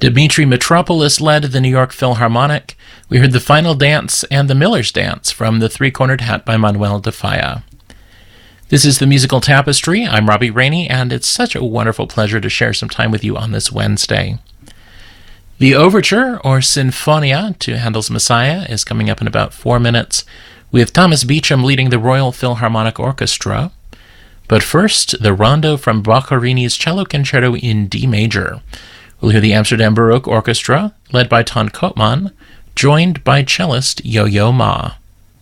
Dmitri Mitropoulos led the New York Philharmonic. We heard The Final Dance and The Miller's Dance from The Three-Cornered Hat by Manuel de Falla. This is The Musical Tapestry. I'm Robbie Rainey, and it's such a wonderful pleasure to share some time with you on this Wednesday. The Overture, or Sinfonia, to Handel's Messiah is coming up in about 4 minutes, with Thomas Beecham leading the Royal Philharmonic Orchestra. But first, the Rondo from Boccherini's Cello Concerto in D major. We'll hear the Amsterdam Baroque Orchestra, led by Ton Koopman, joined by cellist Yo-Yo Ma.